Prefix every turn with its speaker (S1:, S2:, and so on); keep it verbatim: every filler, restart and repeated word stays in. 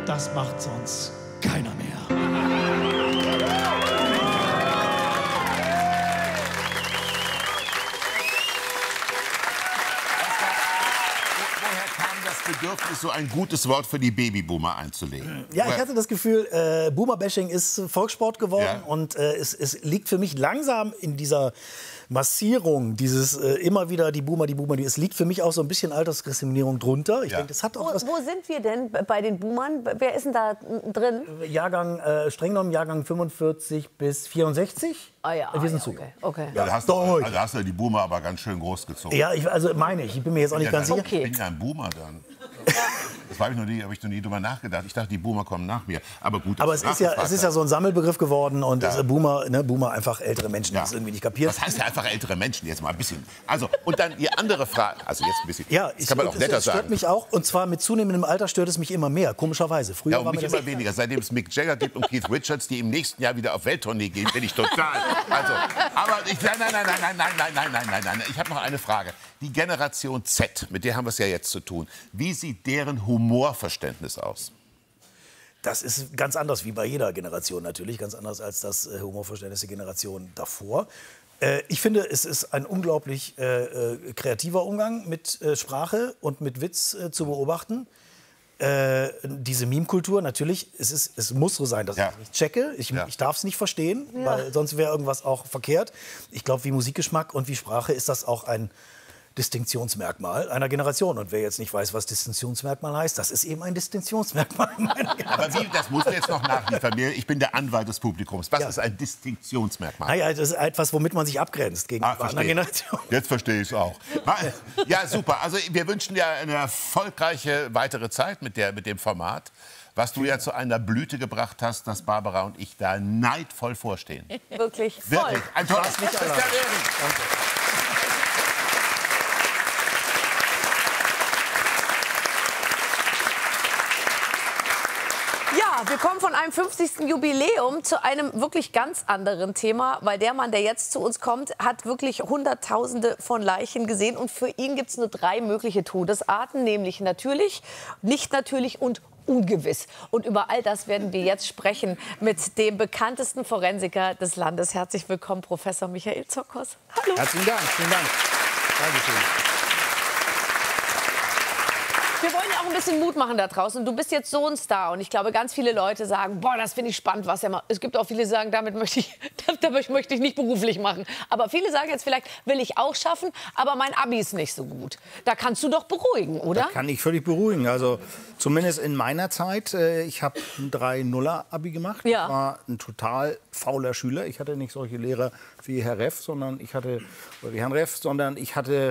S1: das macht sonst keiner mehr.
S2: Bedürfnis, so ein gutes Wort für die Babyboomer einzulegen.
S3: Ja, ich hatte das Gefühl, äh, Boomer-Bashing ist Volkssport geworden ja. und äh, es, es liegt für mich langsam in dieser Massierung, dieses äh, immer wieder die Boomer, die Boomer, die, es liegt für mich auch so ein bisschen Altersdiskriminierung drunter. Ich
S2: ja.
S3: denke, das hat auch
S4: wo,
S3: was.
S4: Wo sind wir denn bei den Boomern? Wer ist denn da drin?
S3: Jahrgang, äh, streng genommen Jahrgang fünfundvierzig bis vierundsechzig.
S4: Ah ja,
S3: wir
S4: ah,
S3: sind
S4: ja,
S3: zu.
S4: okay. okay.
S2: Ja, da hast, du, also hast du die Boomer aber ganz schön großgezogen.
S3: Ja, ich, also meine ich. Ich bin mir jetzt auch nicht
S2: ja,
S3: ganz
S2: dann,
S3: sicher.
S2: Okay. Ich bin ja ein Boomer dann. Das habe ich noch nie, habe ich noch nie drüber nachgedacht. Ich dachte, die Boomer kommen nach mir. Aber gut.
S3: Aber es ist, ja, es ist ja so ein Sammelbegriff geworden und
S2: ja.
S3: Boomer, ne, Boomer einfach ältere Menschen, die
S2: ja.
S3: das irgendwie nicht kapieren.
S2: Was heißt ja einfach ältere Menschen? Jetzt mal ein bisschen. Also, und dann die andere Frage. Also jetzt ein bisschen.
S3: Ja,
S2: das
S3: ich,
S2: kann man auch netter
S3: das stört
S2: sagen.
S3: mich auch. Und zwar mit zunehmendem Alter stört es mich immer mehr, komischerweise. Früher
S2: ja, und
S3: war
S2: mich
S3: mir
S2: immer
S3: das
S2: weniger. Seitdem es Mick Jagger gibt und Keith Richards, die im nächsten Jahr wieder auf Welttournee gehen, bin ich total. Also, aber ich, nein, nein, nein, nein, nein, nein, nein, nein, nein, nein. Ich habe noch eine Frage. Die Generation Z, mit der haben wir es ja jetzt zu tun. Wie sieht deren Humorverständnis aus?
S3: Das ist ganz anders wie bei jeder Generation natürlich, ganz anders als das äh, Humorverständnis der Generation davor. Äh, ich finde, es ist ein unglaublich äh, äh, kreativer Umgang mit äh, Sprache und mit Witz äh, zu beobachten. Äh, diese Meme-Kultur, natürlich, es, ist, es muss so sein, dass ja. ich es nicht checke. Ich, ja. ich darf es nicht verstehen, ja. weil sonst wäre irgendwas auch verkehrt. Ich glaube, wie Musikgeschmack und wie Sprache ist das auch ein Distinktionsmerkmal einer Generation. Und wer jetzt nicht weiß, was Distinktionsmerkmal heißt, das ist eben ein Distinktionsmerkmal.
S2: Aber wie, das musst du jetzt noch nachliefern. Ich bin der Anwalt des Publikums. Was ja. ist ein Distinktionsmerkmal?
S3: Naja, das ist etwas, womit man sich abgrenzt gegenüber
S2: ah,
S3: einer Generation.
S2: Jetzt verstehe ich es auch. Ja, super. Also wir wünschen dir eine erfolgreiche weitere Zeit mit, der, mit dem Format. Was du ja zu einer Blüte gebracht hast, dass Barbara und ich da neidvoll vorstehen.
S4: Wirklich voll.
S2: Wirklich. Ein tolles Christian Ehring.
S4: Ja, wir kommen von einem fünfzigsten Jubiläum zu einem wirklich ganz anderen Thema, weil der Mann, der jetzt zu uns kommt, hat wirklich Hunderttausende von Leichen gesehen und für ihn gibt es nur drei mögliche Todesarten, nämlich natürlich, nicht natürlich und ungewiss. Und über all das werden wir jetzt sprechen mit dem bekanntesten Forensiker des Landes. Herzlich willkommen, Professor Michael Zokos. Hallo.
S3: Herzlichen Dank, vielen Dank. Dankeschön.
S4: Wir wollen ja auch ein bisschen Mut machen da draußen. Du bist jetzt so ein Star und ich glaube, ganz viele Leute sagen, boah, das finde ich spannend, was er macht. Es gibt auch viele, die sagen, damit möchte ich, damit möchte ich nicht beruflich machen. Aber viele sagen jetzt vielleicht, will ich auch schaffen, aber mein Abi ist nicht so gut. Da kannst du doch beruhigen, oder?
S5: Da kann ich völlig beruhigen. Also zumindest in meiner Zeit, äh, ich habe ein drei Nuller Abi gemacht.
S4: Ja.
S5: Ich war ein total fauler Schüler. Ich hatte nicht solche Lehrer wie Herr Reff, sondern ich hatte, oder wie Herrn Reff, sondern ich hatte